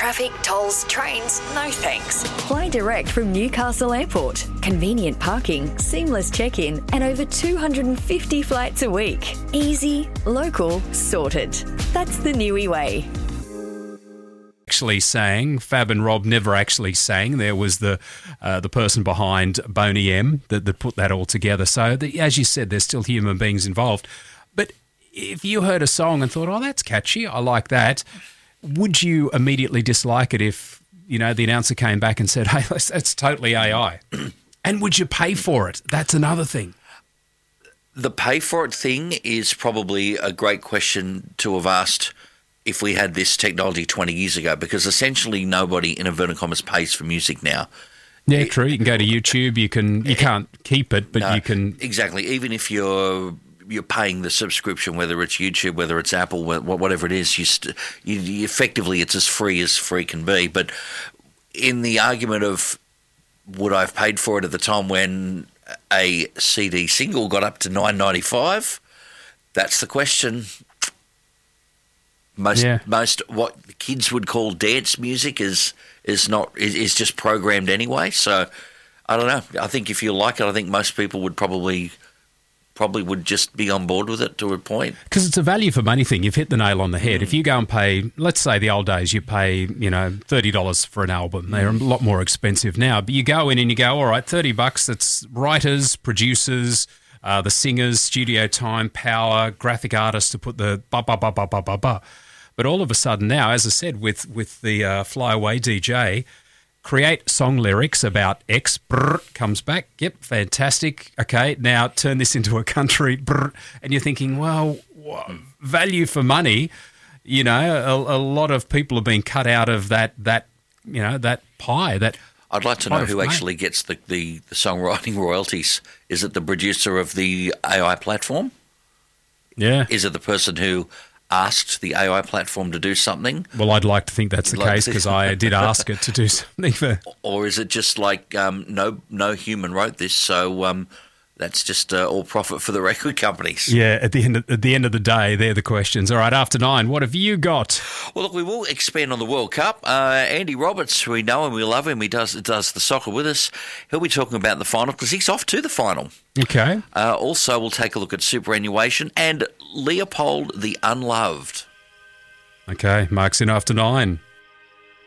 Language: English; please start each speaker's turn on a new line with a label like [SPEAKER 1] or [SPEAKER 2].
[SPEAKER 1] traffic, tolls, trains, no thanks. Fly direct from Newcastle Airport. Convenient parking, seamless check-in, and over 250 flights a week. Easy, local, sorted. That's the Niue way.
[SPEAKER 2] Actually sang, Fab and Rob never actually sang. There was the person behind Boney M that put that all together. So, as you said, there's still human beings involved. But if you heard a song and thought, oh, that's catchy, I like that, would you immediately dislike it if, the announcer came back and said, hey, that's totally AI? And would you pay for it? That's another thing.
[SPEAKER 3] The pay for it thing is probably a great question to have asked if we had this technology 20 years ago, because essentially nobody, in inverted commas, pays for music now.
[SPEAKER 2] Yeah, true. You can go to YouTube. You can't keep it, but you can.
[SPEAKER 3] Exactly. Even if you're paying the subscription, whether it's YouTube, whether it's Apple, whatever it is, you effectively it's as free can be. But in the argument of would I have paid for it at the time when a CD single got up to $9.95, that's the question. Most what the kids would call dance music is just programmed anyway. So I don't know. I think if you like it, I think most people would probably would just be on board with it to a point. Because
[SPEAKER 2] it's a value for money thing. You've hit the nail on the head. If you go and pay, let's say the old days, you pay, $30 for an album. They're a lot more expensive now. But you go in and you go, all right, $30, that's writers, producers, the singers, studio time, power, graphic artists to put the ba-ba-ba-ba-ba-ba-ba. But all of a sudden now, as I said, with the Flyaway DJ, create song lyrics about X, comes back, yep, fantastic. Okay, now turn this into a country, and you're thinking, well, value for money, a lot of people have been cut out of that pie.
[SPEAKER 3] I'd like to know who actually gets the songwriting royalties. Is it the producer of the AI platform?
[SPEAKER 2] Yeah.
[SPEAKER 3] Is it the person who asked the AI platform to do something?
[SPEAKER 2] Well, I'd like to think that's the case because I did ask it to do something.
[SPEAKER 3] Or is it just like no human wrote this, so that's just all profit for the record companies?
[SPEAKER 2] Yeah, at the end of the day, they're the questions. All right, after 9, what have you got?
[SPEAKER 3] Well, look, we will expand on the World Cup. Andy Roberts, we know him, we love him. He does the soccer with us. He'll be talking about the final because he's off to the final.
[SPEAKER 2] Okay.
[SPEAKER 3] Also, we'll take a look at superannuation and Leopold the Unloved.
[SPEAKER 2] Okay, Mark's in after 9.